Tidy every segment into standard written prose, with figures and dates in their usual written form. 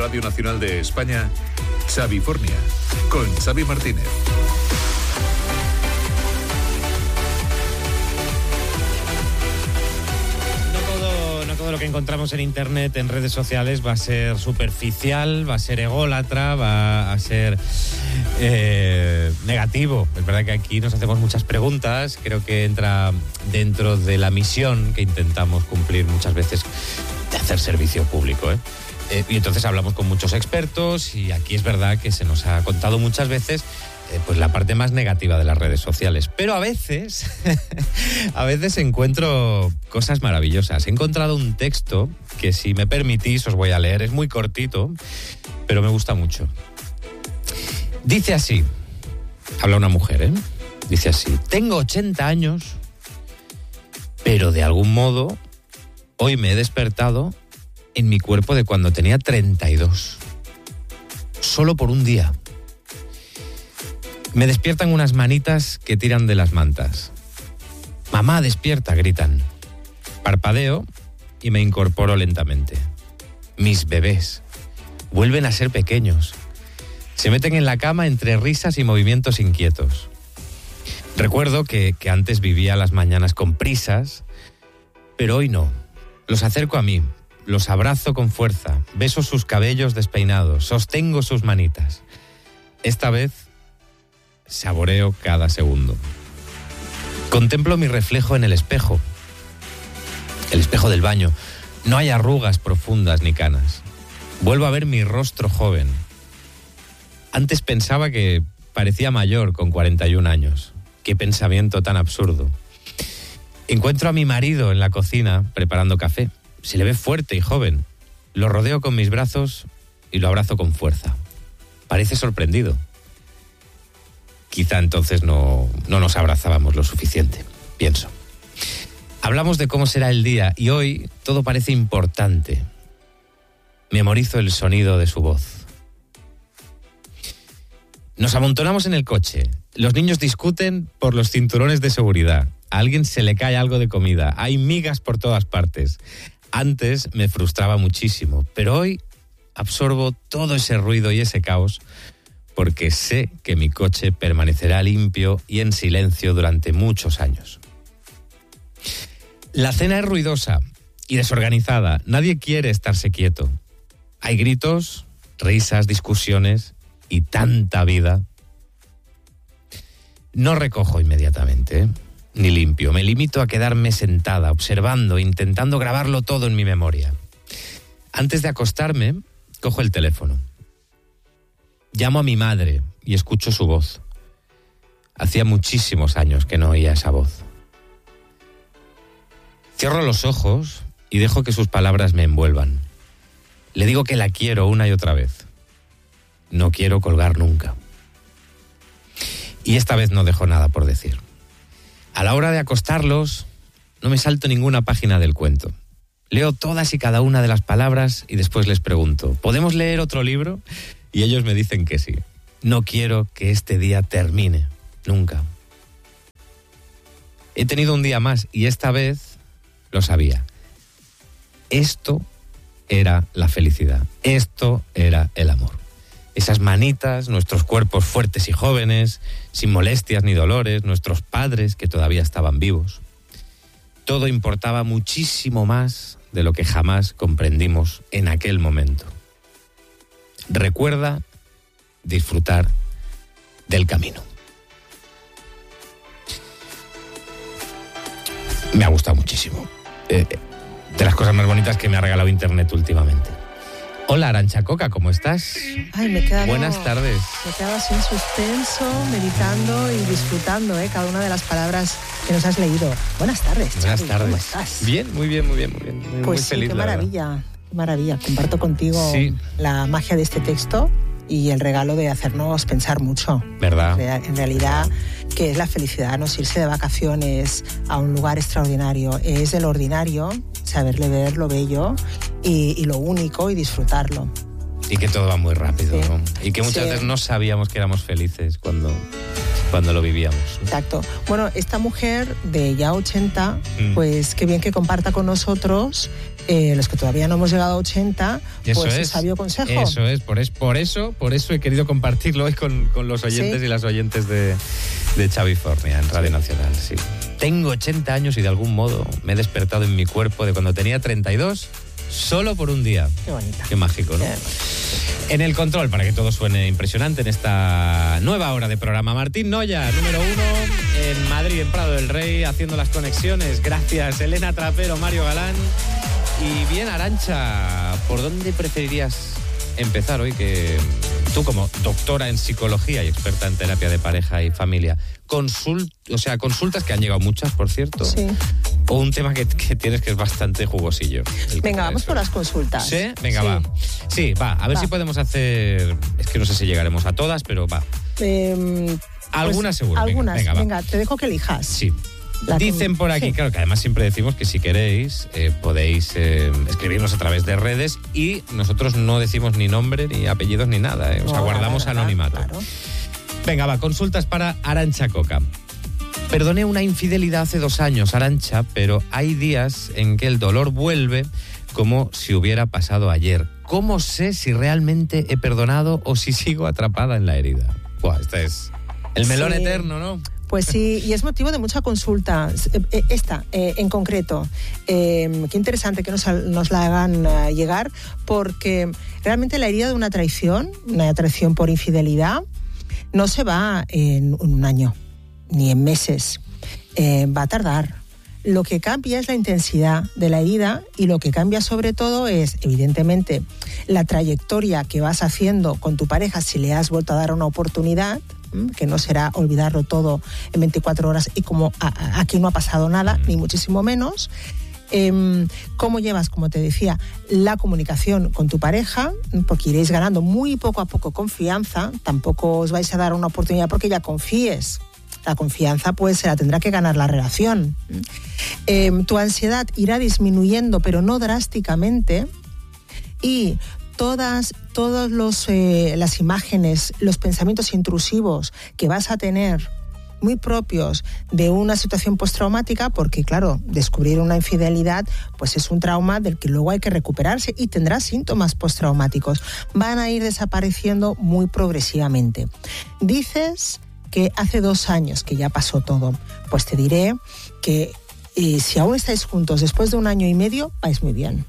Radio Nacional de España, Xavifornia, con Xavi Martínez. No todo lo que encontramos en internet, en redes sociales, va a ser superficial, va a ser ególatra, va a ser negativo. Es verdad que aquí nos hacemos muchas preguntas, creo que entra dentro de la misión que intentamos cumplir muchas veces de hacer servicio público, y entonces hablamos con muchos expertos y aquí es verdad que se nos ha contado muchas veces pues la parte más negativa de las redes sociales. Pero a veces encuentro cosas maravillosas. He encontrado un texto que, si me permitís, os voy a leer. Es muy cortito, pero me gusta mucho. Dice así, habla una mujer, dice así: tengo 80 años, pero de algún modo hoy me he despertado en mi cuerpo de cuando tenía 32. Solo por un día. Me despiertan unas manitas que tiran de las mantas. Mamá, despierta, gritan. Parpadeo y me incorporo lentamente. Mis bebés vuelven a ser pequeños. Se meten en la cama entre risas y movimientos inquietos. Recuerdo que antes vivía las mañanas con prisas, pero hoy no. Los acerco a mí, los abrazo con fuerza, beso sus cabellos despeinados, sostengo sus manitas. Esta vez saboreo cada segundo. Contemplo mi reflejo en el espejo del baño. No hay arrugas profundas ni canas. Vuelvo a ver mi rostro joven. Antes pensaba que parecía mayor con 41 años. Qué pensamiento tan absurdo. Encuentro a mi marido en la cocina preparando café. Se le ve fuerte y joven. Lo rodeo con mis brazos y lo abrazo con fuerza. Parece sorprendido. Quizá entonces no nos abrazábamos lo suficiente, pienso. Hablamos de cómo será el día y hoy todo parece importante. Memorizo el sonido de su voz. Nos amontonamos en el coche. Los niños discuten por los cinturones de seguridad. A alguien se le cae algo de comida. Hay migas por todas partes. Antes me frustraba muchísimo, pero hoy absorbo todo ese ruido y ese caos porque sé que mi coche permanecerá limpio y en silencio durante muchos años. La cena es ruidosa y desorganizada. Nadie quiere estarse quieto. Hay gritos, risas, discusiones y tanta vida. No recojo inmediatamente, ni limpio. Me limito a quedarme sentada, observando, intentando grabarlo todo en mi memoria. Antes de acostarme, cojo el teléfono. Llamo a mi madre y escucho su voz. Hacía muchísimos años que no oía esa voz. Cierro los ojos y dejo que sus palabras me envuelvan. Le digo que la quiero una y otra vez. No quiero colgar nunca. Y esta vez no dejo nada por decir. A la hora de acostarlos, no me salto ninguna página del cuento. Leo todas y cada una de las palabras y después les pregunto: ¿podemos leer otro libro? Y ellos me dicen que sí. No quiero que este día termine, nunca. He tenido un día más y esta vez lo sabía. Esto era la felicidad, esto era el amor. Esas manitas, nuestros cuerpos fuertes y jóvenes, sin molestias ni dolores, nuestros padres que todavía estaban vivos. Todo importaba muchísimo más de lo que jamás comprendimos en aquel momento. Recuerda disfrutar del camino. Me ha gustado muchísimo. De las cosas más bonitas que me ha regalado internet últimamente. Hola, Arantxa Coca, ¿cómo estás? Ay, me he quedado... Buenas tardes. Me he quedado así en suspenso, meditando y disfrutando cada una de las palabras que nos has leído. Buenas tardes, Buenas Xavi, tardes. ¿cómo estás? Bien, muy bien. Pues muy sí, feliz, qué la verdad. maravilla, qué maravilla. Comparto contigo la magia de este texto y el regalo de hacernos pensar mucho. ¿Verdad? En realidad, ¿qué es la felicidad? No es irse de vacaciones a un lugar extraordinario. Es el ordinario, saberle ver lo bello y lo único y disfrutarlo. Y que todo va muy rápido, sí. ¿no? Y que muchas veces no sabíamos que éramos felices cuando lo vivíamos. Exacto. Bueno, esta mujer de ya 80, pues qué bien que comparta con nosotros Los que todavía no hemos llegado a 80, Eso pues es es sabio consejo. Eso es, por eso he querido compartirlo hoy con los oyentes Sí. y las oyentes de Xavifornia en Radio Nacional. Sí. Tengo 80 años y de algún modo me he despertado en mi cuerpo de cuando tenía 32 solo por un día. Qué bonita. Qué mágico, ¿no? En el control, para que todo suene impresionante en esta nueva hora de programa, Martín Noya, número 1 en Madrid, en Prado del Rey, haciendo las conexiones. Gracias, Elena Trapero, Mario Galán. Y bien, Arantxa, ¿por dónde preferirías empezar hoy? Que tú, como doctora en psicología y experta en terapia de pareja y familia, consultas que han llegado muchas, por cierto. Sí. O un tema que tienes que es bastante jugosillo. Venga, vamos por las consultas. ¿Sí? Venga, Sí. va. Sí, va. A ver si podemos hacer... Es que no sé si llegaremos a todas, pero va. Algunas seguro. Algunas. Venga, va. Venga, te dejo que elijas. Sí. Dicen por aquí, sí. claro, que además siempre decimos que si queréis podéis escribirnos a través de redes y nosotros no decimos ni nombre, ni apellidos, ni nada. O sea, No, guardamos nada, anonimato. Claro. Venga, va, consultas para Arantxa Coca. Perdoné una infidelidad hace 2 años, Arantxa, pero hay días en que el dolor vuelve como si hubiera pasado ayer. ¿Cómo sé si realmente he perdonado o si sigo atrapada en la herida? Buah, esta es el melón Sí. eterno, ¿no? Pues sí, y es motivo de mucha consulta. Esta, en concreto. Qué interesante que nos la hagan llegar, porque realmente la herida de una traición por infidelidad, no se va en un año, ni en meses. Va a tardar. Lo que cambia es la intensidad de la herida y lo que cambia sobre todo es, evidentemente, la trayectoria que vas haciendo con tu pareja si le has vuelto a dar una oportunidad, que no será olvidarlo todo en 24 horas y como aquí no ha pasado nada, ni muchísimo menos. Cómo llevas, como te decía, la comunicación con tu pareja, porque iréis ganando muy poco a poco confianza, tampoco os vais a dar una oportunidad porque ya confíes. La confianza pues se la tendrá que ganar la relación. Tu ansiedad irá disminuyendo, pero no drásticamente, y todas las imágenes, los pensamientos intrusivos que vas a tener muy propios de una situación postraumática, porque claro, descubrir una infidelidad pues es un trauma del que luego hay que recuperarse y tendrá síntomas postraumáticos. Van a ir desapareciendo muy progresivamente. Dices que hace 2 años que ya pasó todo, pues te diré que si aún estáis juntos después de 1 año y medio, vais muy bien.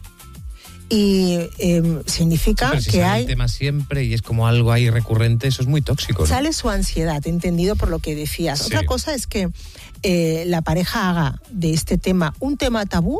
Y significa pero si que sale hay... el tema siempre y es como algo ahí recurrente, eso es muy tóxico, ¿no? Sale su ansiedad, entendido por lo que decías. Sí. Otra cosa es que la pareja haga de este tema un tema tabú.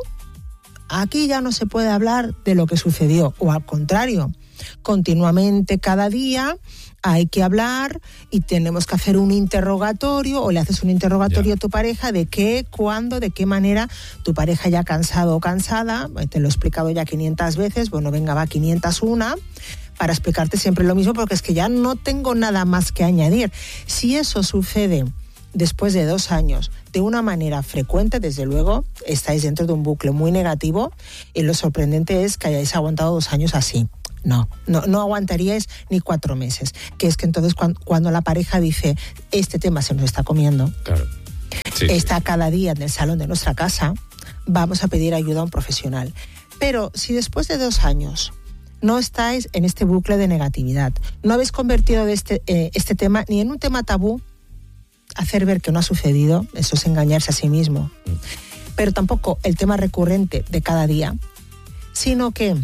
Aquí ya no se puede hablar de lo que sucedió, o al contrario, continuamente, cada día hay que hablar y tenemos que hacer un interrogatorio, o le haces un interrogatorio a tu pareja de qué, cuándo, de qué manera. Tu pareja ya cansado o cansada, te lo he explicado ya 500 veces, bueno, venga, va 501, para explicarte siempre lo mismo, porque es que ya no tengo nada más que añadir. Si eso sucede después de 2 años de una manera frecuente, desde luego estáis dentro de un bucle muy negativo, y lo sorprendente es que hayáis aguantado 2 años así. No aguantaríais ni 4 meses. Que es que entonces cuando la pareja dice, este tema se nos está comiendo, Claro. Sí, está cada día en el salón de nuestra casa, vamos a pedir ayuda a un profesional. Pero si después de 2 años no estáis en este bucle de negatividad, no habéis convertido este tema ni en un tema tabú, hacer ver que no ha sucedido, eso es engañarse a sí mismo, pero tampoco el tema recurrente de cada día, sino que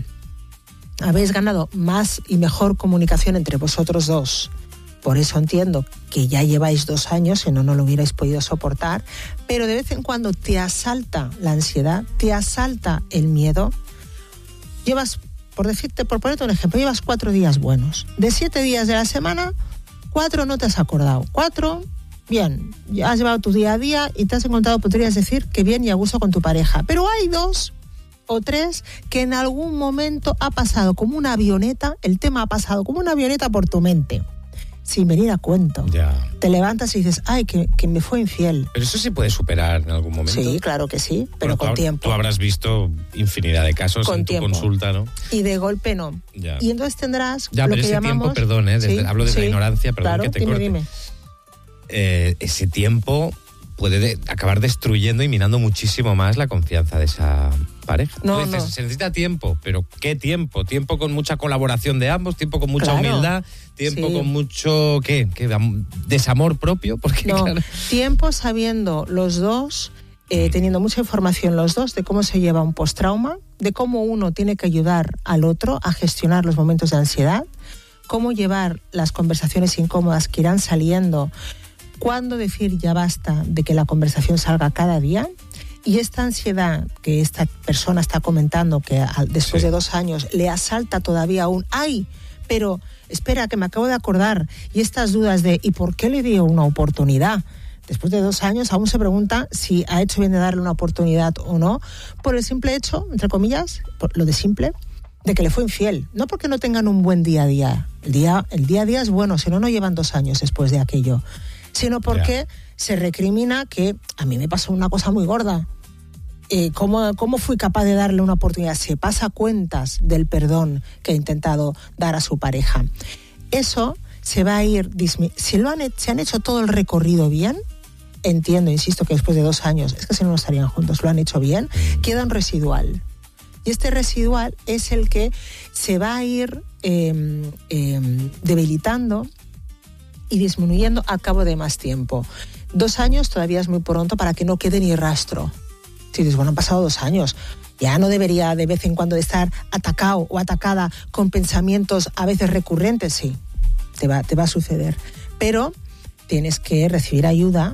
habéis ganado más y mejor comunicación entre vosotros dos. Por eso entiendo que ya lleváis 2 años, si no, no lo hubierais podido soportar, pero de vez en cuando te asalta la ansiedad, te asalta el miedo. Llevas, por ponerte un ejemplo, llevas 4 días buenos. De 7 días de la semana, 4 no te has acordado. 4, bien, ya has llevado tu día a día y te has encontrado, podrías decir, que bien y a gusto con tu pareja. Pero hay 2 o 3 que en algún momento ha pasado como una avioneta, el tema ha pasado como una avioneta por tu mente, sin venir a cuento. Ya. Te levantas y dices, ay, que me fue infiel. Pero eso se puede superar en algún momento. Sí, claro que sí, pero Bueno, con tiempo. Tú habrás visto infinidad de casos Con en tu tiempo. consulta, ¿no? Y de golpe no. Ya. Y entonces tendrás Ya, lo pero que ese llamamos... tiempo, perdón, hablo de la ignorancia, perdón claro, que te dime, corte. dime. Ese tiempo puede acabar destruyendo y minando muchísimo más la confianza de esa pareja. No, Tú dices, no. se necesita tiempo, pero ¿qué tiempo? Tiempo con mucha colaboración de ambos, tiempo con mucha Claro. humildad, tiempo Sí. con mucho, ¿qué? Desamor propio, porque No, claro, tiempo sabiendo los dos, teniendo mucha información los dos de cómo se lleva un postrauma, de cómo uno tiene que ayudar al otro a gestionar los momentos de ansiedad, cómo llevar las conversaciones incómodas que irán saliendo, cuándo decir ya basta de que la conversación salga cada día. Y esta ansiedad que esta persona está comentando, que después Sí. de 2 años le asalta todavía un ¡ay! Pero espera, que me acabo de acordar. Y estas dudas de ¿y por qué le dio una oportunidad? Después de 2 años aún se pregunta si ha hecho bien de darle una oportunidad o no, por el simple hecho, entre comillas, por lo de simple, de que le fue infiel. No porque no tengan un buen día a día. El día a día es bueno, si no, no llevan 2 años después de aquello. Sino porque se recrimina que a mí me pasó una cosa muy gorda. ¿Cómo fui capaz de darle una oportunidad? Se pasa cuentas del perdón que ha intentado dar a su pareja. Eso se va a ir... Si se han hecho todo el recorrido bien, entiendo, insisto, que después de 2 años, es que si no estarían juntos, lo han hecho bien, queda un residual. Y este residual es el que se va a ir debilitando y disminuyendo a cabo de más tiempo. 2 años todavía es muy pronto para que no quede ni rastro. Si dices, bueno, han pasado 2 años, ya no debería de vez en cuando de estar atacado o atacada con pensamientos a veces recurrentes, sí, te va a suceder. Pero tienes que recibir ayuda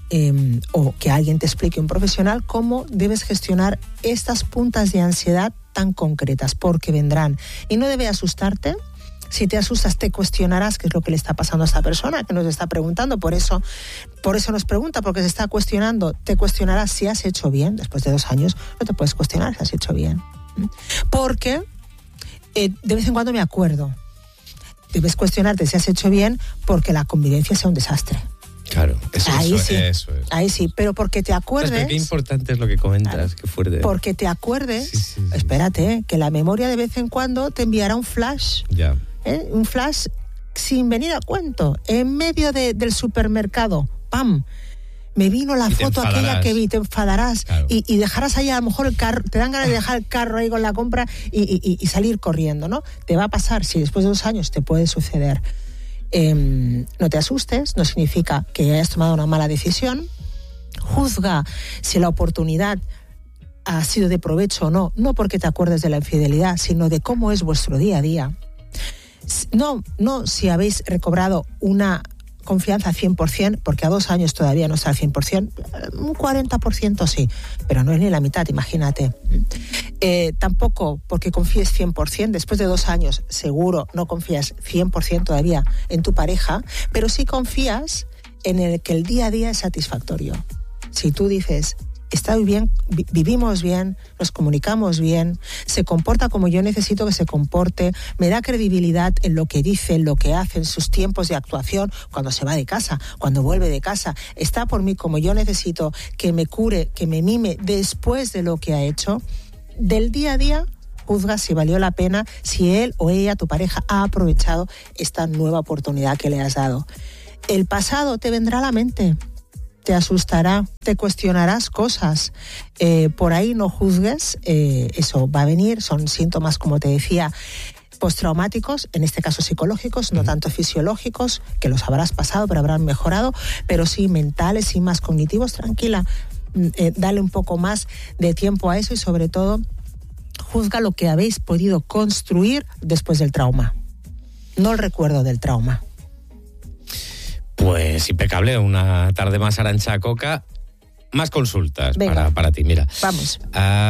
o que alguien te explique, un profesional, cómo debes gestionar estas puntas de ansiedad tan concretas, porque vendrán. Y no debe asustarte. Si te asustas, te cuestionarás qué es lo que le está pasando a esta persona que nos está preguntando. Por eso nos pregunta, porque se está cuestionando. Te cuestionarás si has hecho bien. Después de 2 años no te puedes cuestionar si has hecho bien. Porque de vez en cuando me acuerdo. Debes cuestionarte si has hecho bien porque la convivencia sea un desastre. claro, Ahí sí. Eso es. Ahí sí, pero porque te acuerdes... Pero qué importante es lo que comentas, Claro. qué fuerte. Porque te acuerdes, Sí. espérate, que la memoria de vez en cuando te enviará un flash. Ya. Un flash sin venir a cuento, en medio del supermercado, ¡pam! Me vino la Y te foto aquella enfadarás. que vi, te enfadarás, Claro. y dejarás ahí a lo mejor el carro, te dan ganas de dejar el carro ahí con la compra y salir corriendo, ¿no? Te va a pasar, si después de 2 años te puede suceder. No te asustes, no significa que hayas tomado una mala decisión. Juzga si la oportunidad ha sido de provecho o no, no porque te acuerdes de la infidelidad, sino de cómo es vuestro día a día. No si habéis recobrado una confianza 100%, porque a 2 años todavía no está al 100%, un 40% sí, pero no es ni la mitad, imagínate. Tampoco porque confíes 100%, después de 2 años seguro no confías 100% todavía en tu pareja, pero sí confías en el que el día a día es satisfactorio. Si tú dices, estoy bien, vivimos bien, nos comunicamos bien, se comporta como yo necesito que se comporte, me da credibilidad en lo que dice, en lo que hace, en sus tiempos de actuación, cuando se va de casa, cuando vuelve de casa, está por mí como yo necesito, que me cure, que me mime después de lo que ha hecho, del día a día juzga si valió la pena, si él o ella, tu pareja, ha aprovechado esta nueva oportunidad que le has dado. El pasado te vendrá a la mente, te asustará, te cuestionarás cosas. Por ahí no juzgues, eso va a venir, son síntomas, como te decía, postraumáticos, en este caso psicológicos, no tanto fisiológicos, que los habrás pasado, pero habrán mejorado, pero sí mentales y más cognitivos. Tranquila, dale un poco más de tiempo a eso y sobre todo juzga lo que habéis podido construir después del trauma, no el recuerdo del trauma. Pues impecable, una tarde más Arantxa Coca. Más consultas para ti, mira. Vamos.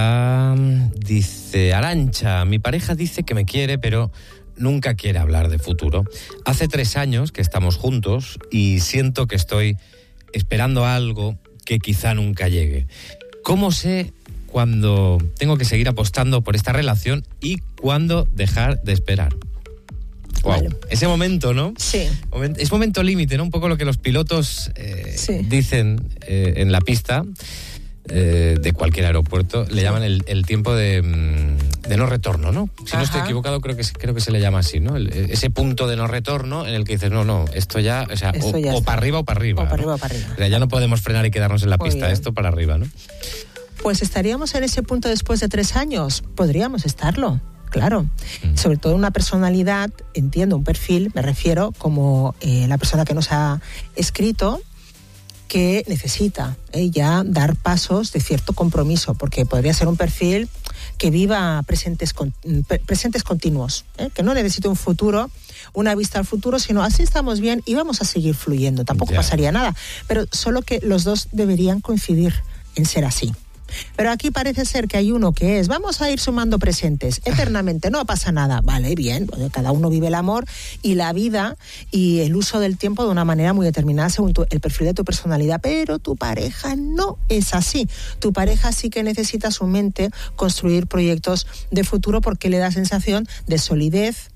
Dice Arantxa, mi pareja dice que me quiere, pero nunca quiere hablar de futuro. Hace 3 años que estamos juntos y siento que estoy esperando algo que quizá nunca llegue. ¿Cómo sé cuándo tengo que seguir apostando por esta relación y cuándo dejar de esperar? Wow. Vale. Ese momento, ¿no? Sí. Es momento límite, ¿no? Un poco lo que los pilotos sí. dicen en la pista. de cualquier aeropuerto, le llaman el tiempo de no retorno, ¿no? Si no estoy equivocado, creo que se le llama así, ¿no? Ese punto de no retorno en el que dices, no, esto ya, o sea, o para arriba o para arriba. O para ¿no? arriba o para arriba. O sea, ya no podemos frenar y quedarnos en la Muy pista, bien. esto para arriba, ¿no? Pues estaríamos en ese punto después de 3 años. Podríamos estarlo, claro. Sobre todo una personalidad, entiendo, un perfil, me refiero como la persona que nos ha escrito, que necesita ya dar pasos de cierto compromiso, porque podría ser un perfil que viva presentes continuos, que no necesite un futuro, una vista al futuro, sino así estamos bien y vamos a seguir fluyendo. Tampoco pasaría nada, pero solo que los dos deberían coincidir en ser así. Pero aquí parece ser que hay uno que es, vamos a ir sumando presentes eternamente, no pasa nada. Vale, bien, cada uno vive el amor y la vida y el uso del tiempo de una manera muy determinada según el perfil de tu personalidad, pero tu pareja no es así. Tu pareja sí que necesita su mente construir proyectos de futuro porque le da sensación de solidez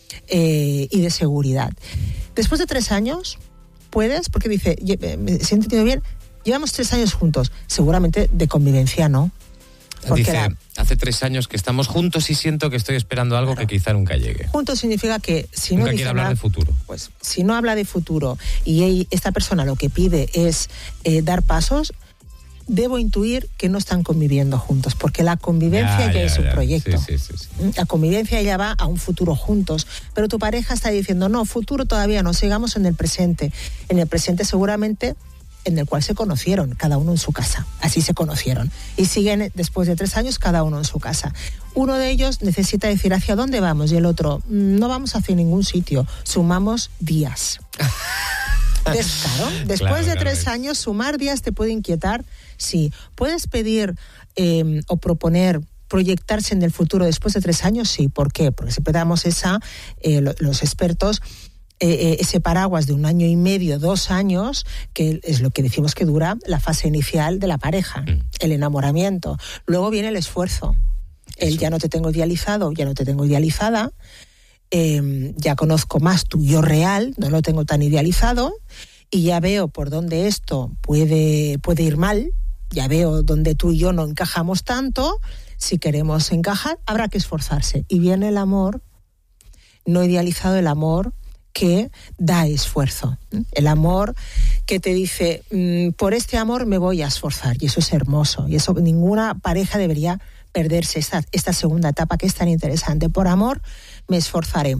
y de seguridad. Después de 3 años, puedes, porque dice, ¿se ha entendido bien? Llevamos 3 años juntos, seguramente de convivencia no. Porque dice, hace 3 años que estamos juntos y siento que estoy esperando algo que quizá nunca llegue. Juntos significa que si nunca no quiere hablar de futuro. Pues si no habla de futuro y esta persona lo que pide es dar pasos, debo intuir que no están conviviendo juntos, porque la convivencia ya es un proyecto. Sí. La convivencia ya va a un futuro juntos, pero tu pareja está diciendo, no, futuro todavía no, sigamos en el presente. En el presente seguramente en el cual se conocieron, cada uno en su casa. Así se conocieron. Y siguen después de 3 años cada uno en su casa. Uno de ellos necesita decir hacia dónde vamos y el otro, no vamos hacia ningún sitio, sumamos días. Claro, después de 3 años, sumar días te puede inquietar. Sí, puedes pedir o proponer proyectarse en el futuro después de 3 años, sí. ¿Por qué? Porque siempre damos los expertos, ese paraguas de 1 año y medio, 2 años, que es lo que decimos que dura la fase inicial de la pareja, el enamoramiento. Luego viene el esfuerzo. El ya no te tengo idealizado, ya no te tengo idealizada, ya conozco más tu yo real, no lo tengo tan idealizado, y ya veo por dónde esto puede ir mal, ya veo dónde tú y yo no encajamos tanto. Si queremos encajar, habrá que esforzarse. Y viene el amor no idealizado, el amor que da esfuerzo, el amor que te dice, por este amor me voy a esforzar, y eso es hermoso, y eso ninguna pareja debería perderse, esta segunda etapa que es tan interesante. Por amor me esforzaré.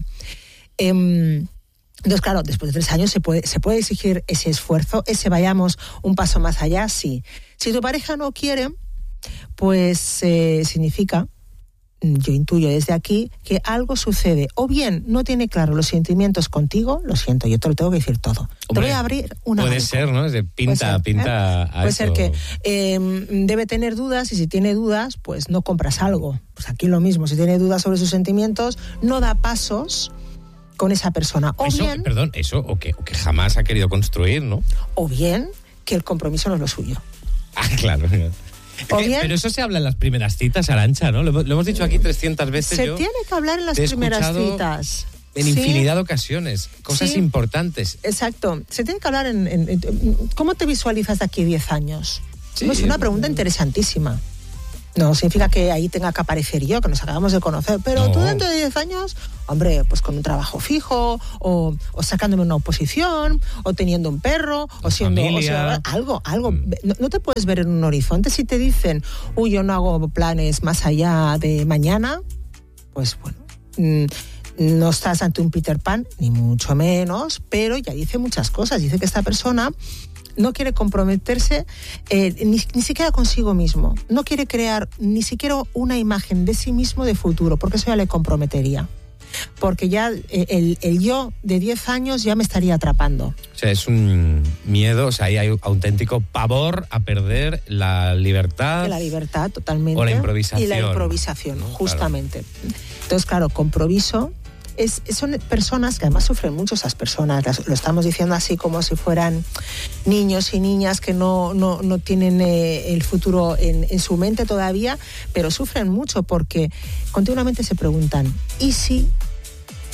Entonces, claro, después de 3 años se puede exigir ese esfuerzo, ese vayamos un paso más allá, sí. Si tu pareja no quiere, pues significa, yo intuyo desde aquí, que algo sucede. O bien no tiene claro los sentimientos contigo, lo siento, yo te lo tengo que decir todo. Hombre, te voy a abrir una puede banco. Ser, ¿no? Pinta puede a ser que debe tener dudas, y si tiene dudas, pues no compras algo. Pues aquí lo mismo, si tiene dudas sobre sus sentimientos, no da pasos con esa persona. O eso, bien, perdón, eso, o que jamás ha querido construir, ¿no? O bien que el compromiso no es lo suyo. Ah, claro. Pero eso se habla en las primeras citas, Arantxa, ¿no? Lo hemos dicho aquí 300 veces. Se tiene que hablar en las primeras citas. En infinidad de ocasiones, cosas importantes. Exacto. Se tiene que hablar en ¿cómo te visualizas de aquí a 10 años? Sí, es una pregunta interesantísima. No significa que ahí tenga que aparecer yo, que nos acabamos de conocer, pero tú dentro de 10 años, hombre, pues con un trabajo fijo, o sacándome una oposición, o teniendo un perro, o siendo algo. No te puedes ver en un horizonte. Si te dicen, yo no hago planes más allá de mañana, pues bueno, no estás ante un Peter Pan, ni mucho menos, pero ya dice muchas cosas. Dice que esta persona no quiere comprometerse ni siquiera consigo mismo. No quiere crear ni siquiera una imagen de sí mismo de futuro, porque eso ya le comprometería. Porque ya el yo de 10 años ya me estaría atrapando. O sea, es un miedo, o sea, ahí hay auténtico pavor a perder la libertad. La libertad, totalmente. O la improvisación. Y la improvisación, ¿no? Justamente. Claro. Entonces, claro, compromiso. Son personas que además sufren mucho, esas personas, lo estamos diciendo así como si fueran niños y niñas que no tienen el futuro en su mente todavía, pero sufren mucho porque continuamente se preguntan, ¿y si?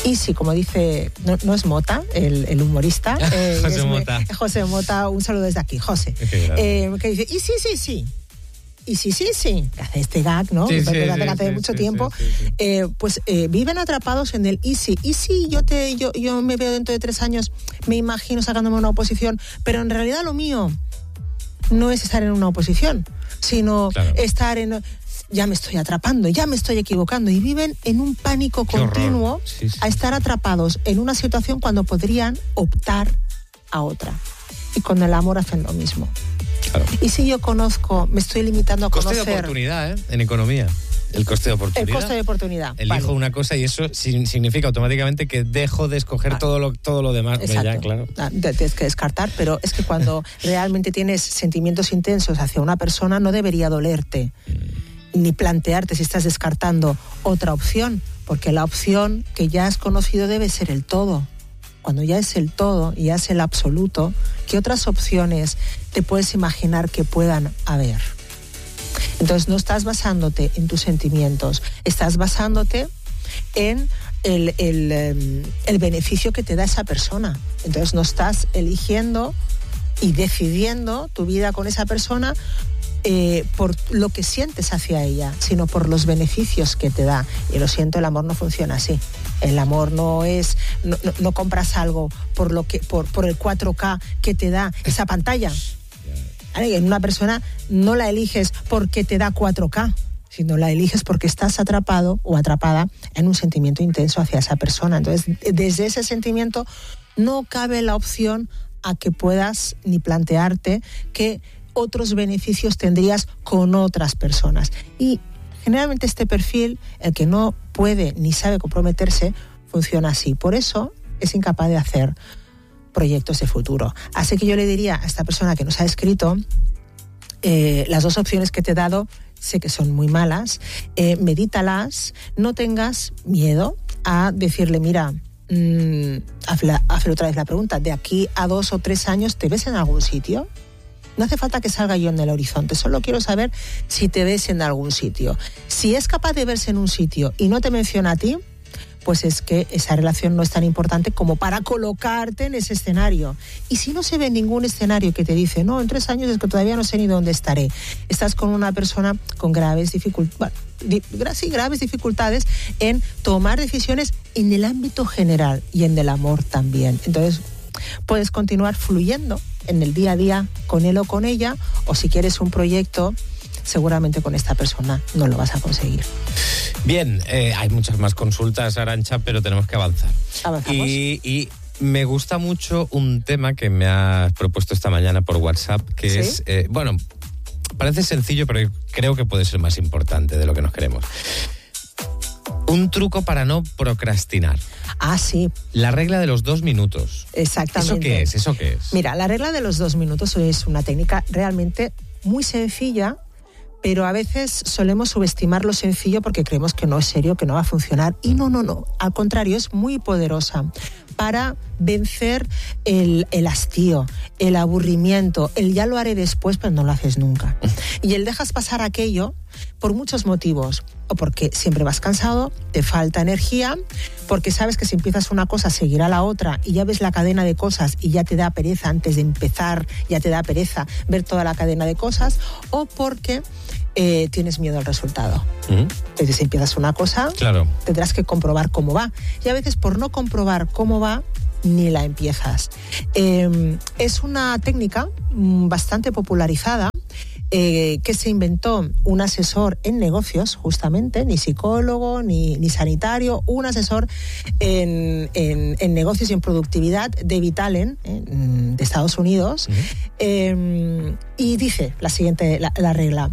Easy, como dice, no es Mota, el humorista. José Mota. José Mota, un saludo desde aquí, José. Que dice, y sí. Y sí, que hace este gag, ¿no? Sí, hace mucho tiempo. Sí. Viven atrapados en el easy. Y sí, yo me veo dentro de 3 años, me imagino sacándome una oposición, pero en realidad lo mío no es estar en una oposición, sino estar en... Ya me estoy atrapando, ya me estoy equivocando, y viven en un pánico continuo a estar atrapados en una situación cuando podrían optar a otra. Y con el amor hacen lo mismo. Claro. Y si yo conozco, me estoy limitando a conocer... Coste de oportunidad, en economía. El coste de oportunidad. El coste de oportunidad. Elijo una cosa y eso significa automáticamente que dejo de escoger todo lo demás. Exacto. Ya, claro. Tienes que descartar, pero es que cuando realmente tienes sentimientos intensos hacia una persona, no debería dolerte. Ni plantearte si estás descartando otra opción, porque la opción que ya has conocido debe ser el todo. Cuando ya es el todo y ya es el absoluto, ¿qué otras opciones te puedes imaginar que puedan haber? Entonces no estás basándote en tus sentimientos, estás basándote en el beneficio que te da esa persona. Entonces no estás eligiendo y decidiendo tu vida con esa persona por lo que sientes hacia ella, sino por los beneficios que te da. Y lo siento, el amor no funciona así. El amor no es, no compras algo por el 4K que te da esa pantalla. En una persona no la eliges porque te da 4K, sino la eliges porque estás atrapado o atrapada en un sentimiento intenso hacia esa persona. Entonces, desde ese sentimiento no cabe la opción a que puedas ni plantearte que otros beneficios tendrías con otras personas. Y generalmente este perfil, el que no puede ni sabe comprometerse, funciona así. Por eso es incapaz de hacer proyectos de futuro. Así que yo le diría a esta persona que nos ha escrito, las 2 opciones que te he dado sé que son muy malas, medítalas, no tengas miedo a decirle, mira, hazle otra vez la pregunta, de aquí a 2 o 3 años, ¿te ves en algún sitio? No hace falta que salga yo en el horizonte, solo quiero saber si te ves en algún sitio. Si es capaz de verse en un sitio y no te menciona a ti, pues es que esa relación no es tan importante como para colocarte en ese escenario. Y si no se ve ningún escenario que te dice, no, en 3 años es que todavía no sé ni dónde estaré, estás con una persona con graves dificultades en tomar decisiones en el ámbito general y en el amor también. Entonces, puedes continuar fluyendo en el día a día con él o con ella, o si quieres un proyecto, seguramente con esta persona no lo vas a conseguir. Bien, hay muchas más consultas, Arantxa, pero tenemos que avanzar. Avanzamos. Y me gusta mucho un tema que me has propuesto esta mañana por WhatsApp, que es, parece sencillo, pero creo que puede ser más importante de lo que nos queremos. Un truco para no procrastinar. Ah, sí. La regla de los 2 minutos. Exactamente. ¿Eso qué es? Mira, la regla de los 2 minutos es una técnica realmente muy sencilla, pero a veces solemos subestimar lo sencillo porque creemos que no es serio, que no va a funcionar. Y no. Al contrario, es muy poderosa para vencer el hastío, el aburrimiento, el ya lo haré después, pero no lo haces nunca. Y el dejas pasar aquello por muchos motivos. O porque siempre vas cansado, te falta energía, porque sabes que si empiezas una cosa seguirá la otra y ya ves la cadena de cosas y ya te da pereza antes de empezar, ya te da pereza ver toda la cadena de cosas, o porque tienes miedo al resultado. Entonces, si empiezas una cosa, tendrás que comprobar cómo va. Y a veces por no comprobar cómo va, ni la empiezas. Es una técnica bastante popularizada, que se inventó un asesor en negocios, justamente, ni psicólogo, ni sanitario, un asesor en negocios y en productividad, David Allen, de Estados Unidos, y dice la siguiente, la regla.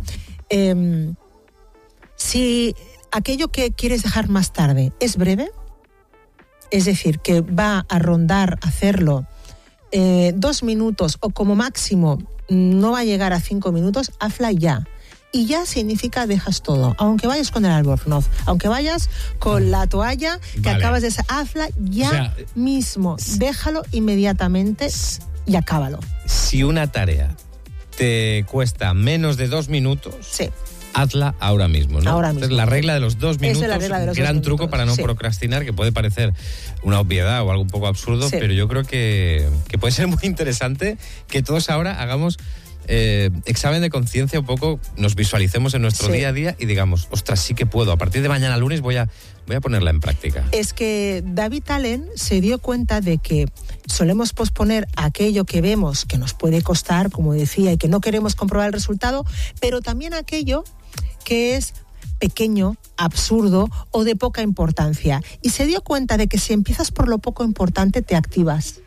Si aquello que quieres dejar más tarde es breve, es decir, que va a rondar hacerlo 2 minutos o como máximo no va a llegar a 5 minutos, hazla ya. Y ya significa dejas todo, aunque vayas con el albornoz, aunque vayas con la toalla que acabas de... Hazla ya mismo, déjalo inmediatamente y acábalo. Si una tarea te cuesta menos de 2 minutos, hazla ahora mismo, ¿no? Ahora mismo. Entonces, la regla de los 2 minutos, Esa es la regla de los gran 2 truco minutos, para no sí. procrastinar, que puede parecer una obviedad o algo un poco absurdo, Sí. pero yo creo que puede ser muy interesante que todos ahora hagamos examen de conciencia un poco, nos visualicemos en nuestro Sí. día a día y digamos, ostras, sí que puedo, a partir de mañana lunes voy a ponerla en práctica. Es que David Allen se dio cuenta de que solemos posponer aquello que vemos que nos puede costar, como decía, y que no queremos comprobar el resultado, pero también aquello que es pequeño, absurdo o de poca importancia. Y se dio cuenta de que si empiezas por lo poco importante, te activas.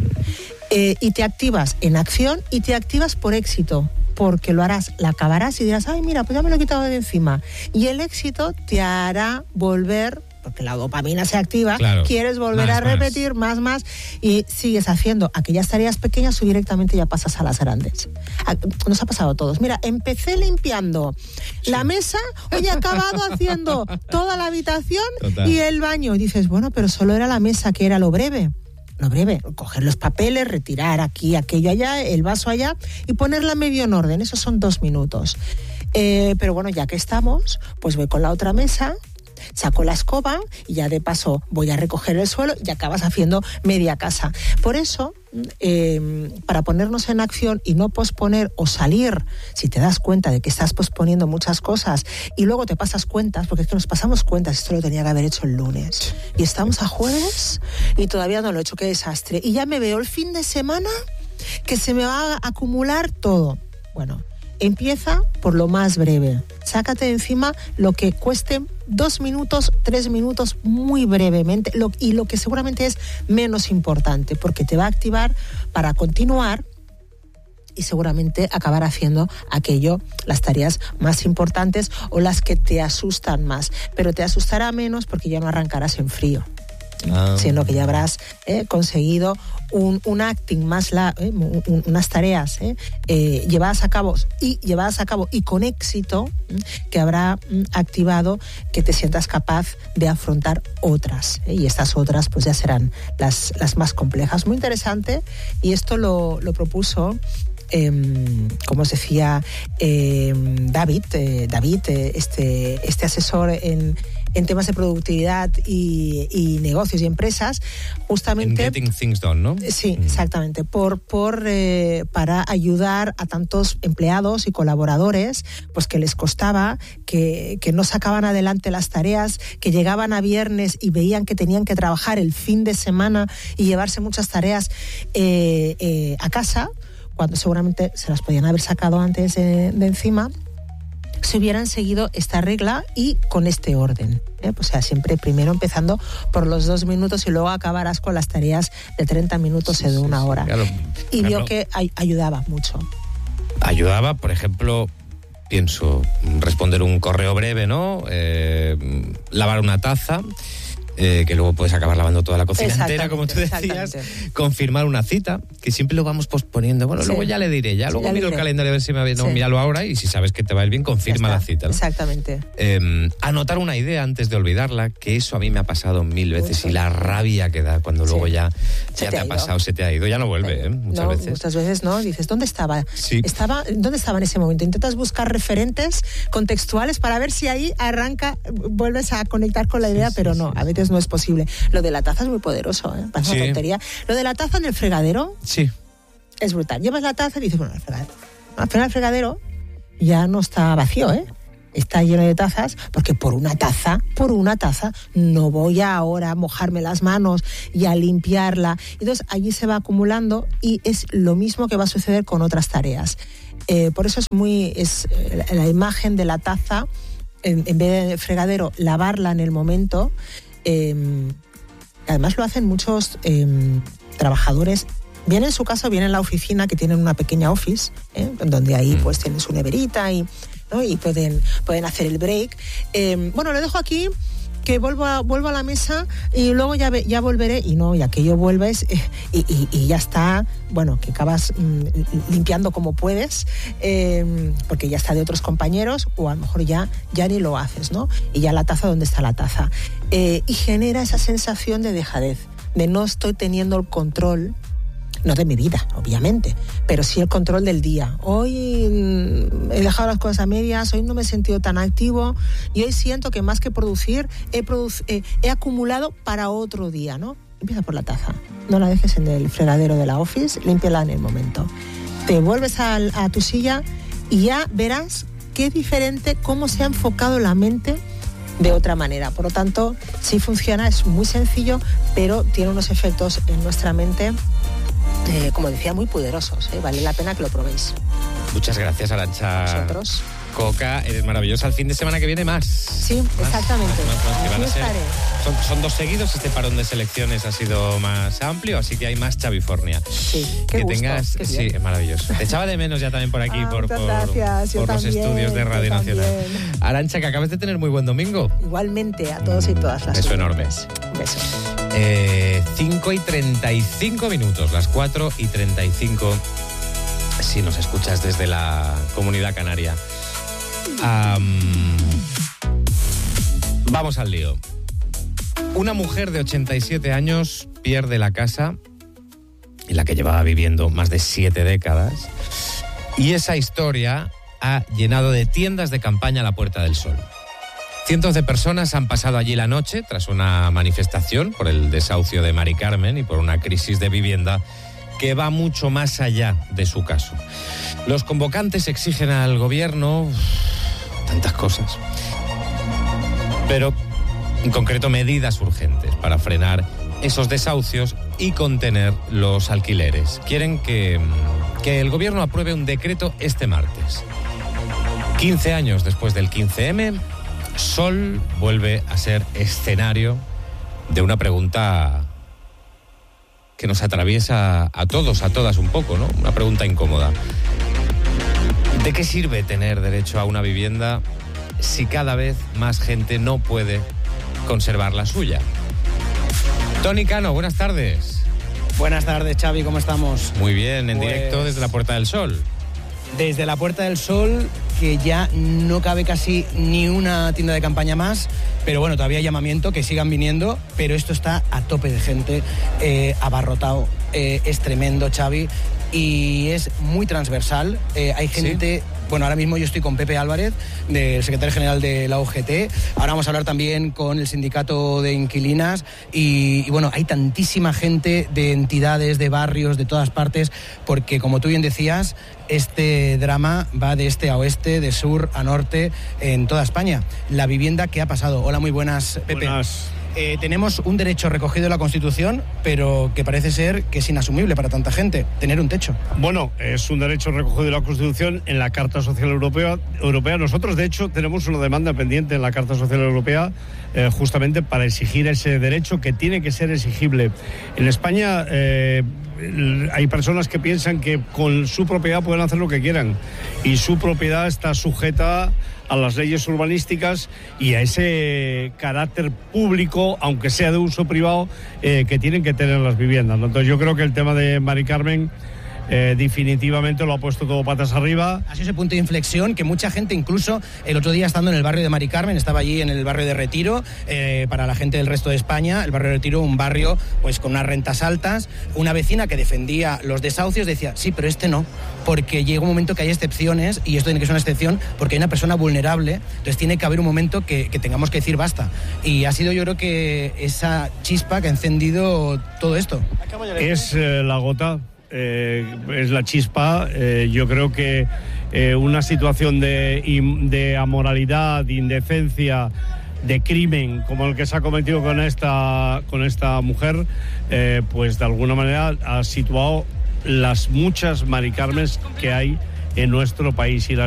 Y te activas en acción y te activas por éxito, porque lo harás, la acabarás y dirás, ay, mira, pues ya me lo he quitado de encima. Y el éxito te hará volver, porque la dopamina se activa, Claro. quieres volver a repetir más, y sigues haciendo aquellas tareas pequeñas o directamente ya pasas a las grandes. Nos ha pasado a todos. Mira, empecé limpiando la mesa, hoy he acabado haciendo toda la habitación. Total. Y el baño. Y dices, bueno, pero solo era la mesa, que era lo breve. Lo breve, coger los papeles, retirar aquí, aquello allá, el vaso allá y ponerla medio en orden. Esos son 2 minutos. Pero bueno, ya que estamos, pues voy con la otra mesa, saco la escoba y ya de paso voy a recoger el suelo y acabas haciendo media casa. Por eso, para ponernos en acción y no posponer o salir, si te das cuenta de que estás posponiendo muchas cosas y luego te pasas cuentas, porque es que nos pasamos cuentas, esto lo tenía que haber hecho el lunes y estamos a jueves y todavía no lo he hecho, qué desastre. Y ya me veo el fin de semana que se me va a acumular todo. Bueno, empieza por lo más breve. Sácate de encima lo que cueste 2 minutos, 3 minutos, muy brevemente, y lo que seguramente es menos importante, porque te va a activar para continuar y seguramente acabar haciendo las tareas más importantes o las que te asustan más. Pero te asustará menos porque ya no arrancarás en frío. Sino que ya habrás conseguido un acting más, unas tareas llevadas a cabo y con éxito, que habrá activado que te sientas capaz de afrontar otras, y estas otras pues ya serán las más complejas. Muy interesante, y esto lo propuso, como os decía, David, este asesor en temas de productividad y negocios y empresas, justamente... En Getting Things Done, ¿no? Sí, exactamente, para ayudar a tantos empleados y colaboradores, pues que les costaba, que no sacaban adelante las tareas, que llegaban a viernes y veían que tenían que trabajar el fin de semana y llevarse muchas tareas a casa, cuando seguramente se las podían haber sacado antes de encima, si hubieran seguido esta regla y con este orden. O sea, siempre primero empezando por los 2 minutos y luego acabarás con las tareas de 30 minutos o de 1 hora. Claro. Y vio que ayudaba mucho. Ayudaba, por ejemplo, pienso, responder un correo breve, ¿no? Lavar una taza, que luego puedes acabar lavando toda la cocina entera, como tú decías. Confirmar una cita, que siempre lo vamos posponiendo. Bueno, luego ya le diré, luego miro el calendario a ver si me va bien. No, míralo ahora, y si sabes que te va a ir bien, confirma la cita, ¿no? Exactamente. Anotar una idea antes de olvidarla, que eso a mí me ha pasado 1000 veces. Y la rabia que da cuando luego ya te ha pasado, se te ha ido, ya no vuelve, muchas veces. Muchas veces no, dices, ¿dónde estaba? Sí. ¿Dónde estaba en ese momento? Intentas buscar referentes contextuales para ver si ahí vuelves a conectar con la idea, pero no, a veces no es posible. Lo de la taza es muy poderoso, parece una tontería. Lo de la taza en el fregadero, sí, es brutal. Llevas la taza y dices, bueno, el fregadero. Al final el fregadero ya no está vacío, está lleno de tazas, porque por una taza no voy ahora a mojarme las manos y a limpiarla. Entonces allí se va acumulando, y es lo mismo que va a suceder con otras tareas. Por eso es la imagen de la taza, en vez de fregadero, lavarla en el momento. Además lo hacen muchos trabajadores, bien en su casa o bien en la oficina, que tienen una pequeña office, donde ahí pues tienen su neverita y pueden hacer el break. Bueno, lo dejo aquí, que vuelvo a la mesa y luego ya volveré, y aquello vuelves y ya está, bueno, que acabas limpiando como puedes, porque ya está de otros compañeros, o a lo mejor ya ni lo haces, ¿no? Y ya la taza, ¿dónde está la taza? Y genera esa sensación de dejadez, de no estoy teniendo el control no de mi vida, obviamente, pero sí el control del día. Hoy he dejado las cosas a medias, hoy no me he sentido tan activo y hoy siento que más que producir, he acumulado para otro día, ¿no? Empieza por la taza, no la dejes en el fregadero de la office, límpiala en el momento. Te vuelves a tu silla y ya verás qué diferente, cómo se ha enfocado la mente de otra manera. Por lo tanto, sí funciona, es muy sencillo, pero tiene unos efectos en nuestra mente, como decía, muy poderosos. Vale la pena que lo probéis. Muchas gracias, Arantxa. Vosotros. Coca, eres maravillosa. El fin de semana que viene más. Sí, exactamente. Que van a ser, estaré. son 2 seguidos. Este parón de selecciones ha sido más amplio, así que hay más Xavifornia. Sí, qué que gusto, tengas, qué sí, es maravilloso. Te echaba de menos ya también por aquí, por gracias, los también, estudios de Radio Nacional. También. Arantxa, que acabas de tener muy buen domingo. Igualmente a todos y todas las. Beso enorme. Un beso. 5:35 minutos, las 4:35, si nos escuchas desde la Comunidad Canaria. Vamos al lío. Una mujer de 87 años pierde la casa en la que llevaba viviendo más de 7 décadas y esa historia ha llenado de tiendas de campaña la Puerta del Sol. Cientos de personas han pasado allí la noche tras una manifestación por el desahucio de Mari Carmen y por una crisis de vivienda que va mucho más allá de su caso. Los convocantes exigen al gobierno tantas cosas, pero en concreto medidas urgentes para frenar esos desahucios y contener los alquileres. Quieren que el gobierno apruebe un decreto este martes. 15 años después del 15M, Sol vuelve a ser escenario de una pregunta que nos atraviesa a todos, a todas un poco, ¿no? Una pregunta incómoda. ¿De qué sirve tener derecho a una vivienda si cada vez más gente no puede conservar la suya? Tony Cano, buenas tardes. Buenas tardes, Xavi, ¿cómo estamos? Muy bien, en directo desde la Puerta del Sol. Desde la Puerta del Sol, que ya no cabe casi ni una tienda de campaña más, pero bueno, todavía hay llamamiento, que sigan viniendo, pero esto está a tope de gente, abarrotado, es tremendo, Xavi, y es muy transversal, hay gente... ¿Sí? Bueno, ahora mismo yo estoy con Pepe Álvarez, del secretario general de la UGT. Ahora vamos a hablar también con el sindicato de inquilinas. Y bueno, hay tantísima gente de entidades, de barrios, de todas partes, porque como tú bien decías, este drama va de este a oeste, de sur a norte, en toda España. La vivienda que ha pasado. Hola, muy buenas, Pepe. Buenas. Tenemos un derecho recogido en la Constitución, pero que parece ser que es inasumible para tanta gente, tener un techo. Bueno, es un derecho recogido en la Constitución, en la Carta Social Europea. Nosotros, de hecho, tenemos una demanda pendiente en la Carta Social Europea justamente para exigir ese derecho que tiene que ser exigible. En España hay personas que piensan que con su propiedad pueden hacer lo que quieran y su propiedad está sujeta a las leyes urbanísticas y a ese carácter público, aunque sea de uso privado, que tienen que tener las viviendas, ¿no? Entonces yo creo que el tema de Mari Carmen definitivamente lo ha puesto todo patas arriba. Ha sido ese punto de inflexión que mucha gente, incluso el otro día estando en el barrio de Mari Carmen, estaba allí en el barrio de Retiro, para la gente del resto de España, el barrio de Retiro, un barrio pues con unas rentas altas, una vecina que defendía los desahucios decía, sí, pero este no, porque llega un momento que hay excepciones y esto tiene que ser una excepción porque hay una persona vulnerable, entonces tiene que haber un momento que tengamos que decir basta. Y ha sido, yo creo que esa chispa que ha encendido todo esto. Es la gota. Es la chispa. Yo creo que una situación de amoralidad, de indecencia, de crimen como el que se ha cometido con esta mujer, pues de alguna manera ha situado las muchas Mari Carmen que hay en nuestro país y